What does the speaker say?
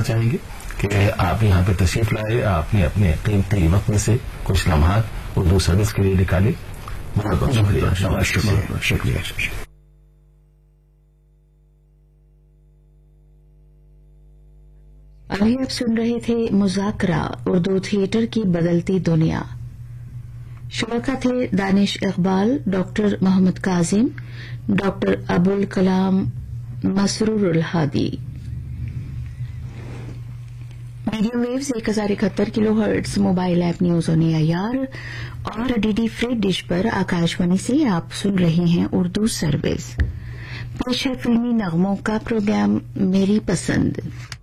चाहेंगे कि आप यहाँ पे तशरीफ लाए, आपने अपने कीमती वक्त में से कुछ लम्हात उर्दू सर्विस के लिए निकाले। बहुत बहुत शुक्रिया। शुक्रिया। अभी आप सुन रहे थे मुज़ाकरा, उर्दू थिएटर की बदलती दुनिया। शुरका थे Danish Iqbal, doctor Mohammad Kazim, doctor Abul Kalam मसरूरुल Hadi. Medium waves 1071 kilohertz, mobile app news on AIR और डीडी फ्री डिश पर आकाशवाणी से आप सुन रहे हैं उर्दू सर्विस। पेश है फिल्मी नगमों का प्रोग्राम मेरी पसंद।